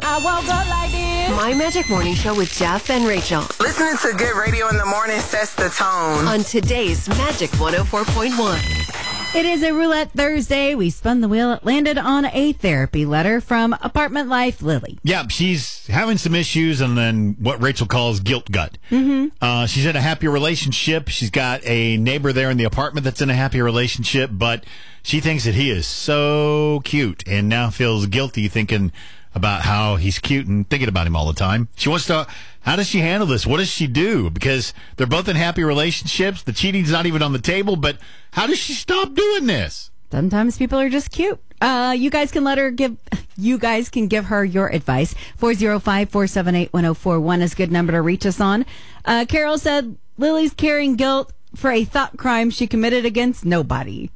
I woke up like this. My Magic Morning Show with Jeff and Rachel. Listening to good radio in the morning sets the tone. On today's Magic 104.1. It is a Roulette Thursday. We spun the wheel. It landed on a therapy letter from Apartment Life Lily. Yeah, she's having some issues and then what Rachel calls guilt gut. She's in a happy relationship. She's got a neighbor there in the apartment that's in a happy relationship, but she thinks that he is so cute and now feels guilty thinking about how he's cute and thinking about him all the time. She wants to, how does she handle this? What does she do? Because they're both in happy relationships. The cheating's not even on the table, but how does she stop doing this? Sometimes people are just cute. You guys can give her your advice. 405-478-1041 is a good number to reach us on. Carol said Lily's carrying guilt for a thought crime she committed against nobody.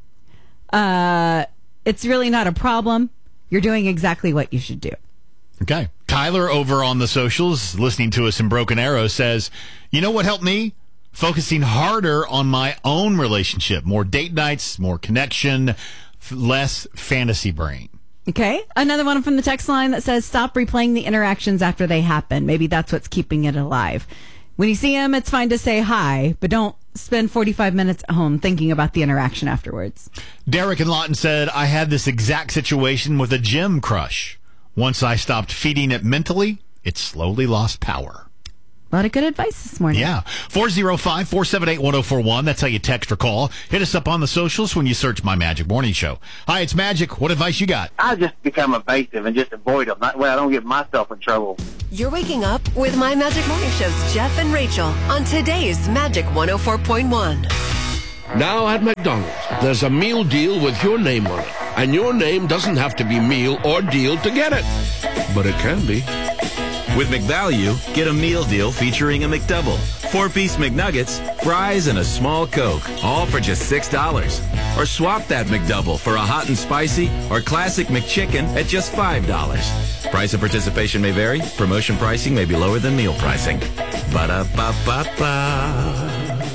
It's really not a problem. You're doing exactly what you should do. Okay. Tyler over on the socials, listening to us in Broken Arrow, says, you know what helped me? Focusing harder on my own relationship. More date nights, more connection, less fantasy brain. Okay. Another one from the text line that says, stop replaying the interactions after they happen. Maybe that's what's keeping it alive. When you see him, it's fine to say hi, but don't spend 45 minutes at home thinking about the interaction afterwards. Derek in Lawton said, I had this exact situation with a gym crush. Once I stopped feeding it mentally, it slowly lost power. A lot of good advice this morning. Yeah. 405-478-1041. That's how you text or call. Hit us up on the socials when you search My Magic Morning Show. Hi, it's Magic. What advice you got? I just become evasive and just avoid them. That way I don't get myself in trouble. You're waking up with My Magic Morning Show's Jeff and Rachel on today's Magic 104.1. Now at McDonald's, there's a meal deal with your name on it. And your name doesn't have to be meal or deal to get it. But it can be. With McValue, get a meal deal featuring a McDouble, 4-piece McNuggets, fries, and a small Coke, all for just $6. Or swap that McDouble for a hot and spicy or classic McChicken at just $5. Price of participation may vary. Promotion pricing may be lower than meal pricing. Ba-da-ba-ba-ba.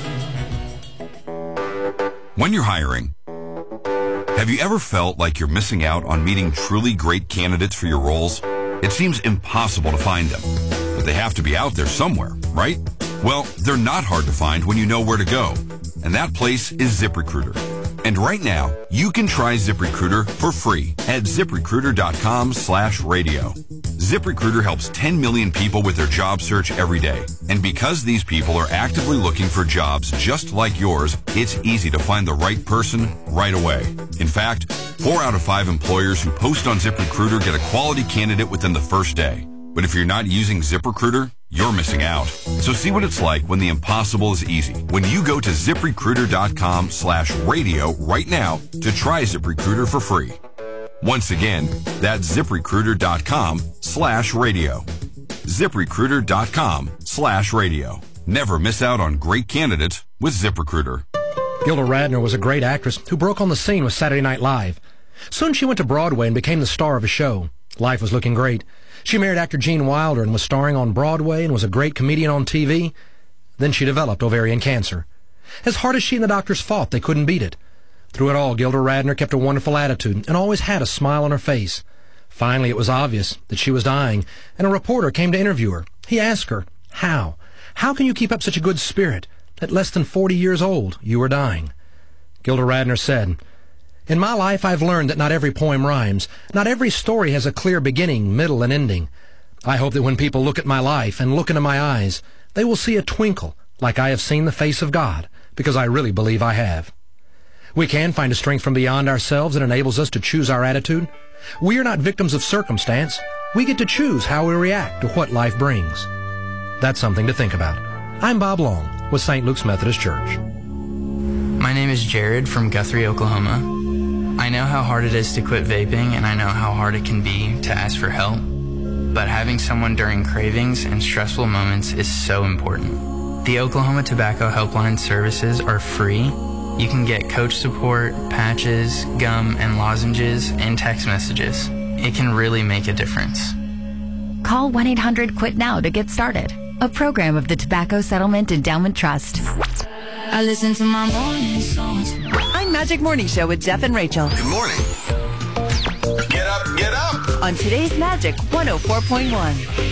When you're hiring, have you ever felt like you're missing out on meeting truly great candidates for your roles? It seems impossible to find them, but they have to be out there somewhere, right? Well, they're not hard to find when you know where to go, and that place is ZipRecruiter. And right now, you can try ZipRecruiter for free at ZipRecruiter.com/radio. ZipRecruiter helps 10 million people with their job search every day. And because these people are actively looking for jobs just like yours, it's easy to find the right person right away. In fact, 4 out of 5 employers who post on ZipRecruiter get a quality candidate within the first day. But if you're not using ZipRecruiter, you're missing out. So see what it's like when the impossible is easy. When you go to ZipRecruiter.com/radio right now to try ZipRecruiter for free. Once again, that's ZipRecruiter.com/radio. ZipRecruiter.com/radio. Never miss out on great candidates with ZipRecruiter. Gilda Radner was a great actress who broke on the scene with Saturday Night Live. Soon she went to Broadway and became the star of a show. Life was looking great. She married actor Gene Wilder and was starring on Broadway and was a great comedian on TV. Then she developed ovarian cancer. As hard as she and the doctors fought, they couldn't beat it. Through it all, Gilda Radner kept a wonderful attitude and always had a smile on her face. Finally, it was obvious that she was dying, and a reporter came to interview her. He asked her, how? How can you keep up such a good spirit? At less than 40 years old, you are dying. Gilda Radner said, in my life, I've learned that not every poem rhymes. Not every story has a clear beginning, middle, and ending. I hope that when people look at my life and look into my eyes, they will see a twinkle like I have seen the face of God, because I really believe I have. We can find a strength from beyond ourselves that enables us to choose our attitude. We are not victims of circumstance. We get to choose how we react to what life brings. That's something to think about. I'm Bob Long with St. Luke's Methodist Church. My name is Jared from Guthrie, Oklahoma. I know how hard it is to quit vaping, and I know how hard it can be to ask for help. But having someone during cravings and stressful moments is so important. The Oklahoma Tobacco Helpline services are free. You can get coach support, patches, gum, and lozenges, and text messages. It can really make a difference. Call 1-800-QUIT NOW to get started. A program of the Tobacco Settlement Endowment Trust. I listen to my morning songs. I'm Magic Morning Show with Jeff and Rachel. Good morning. Get up, get up. on today's Magic 104.1.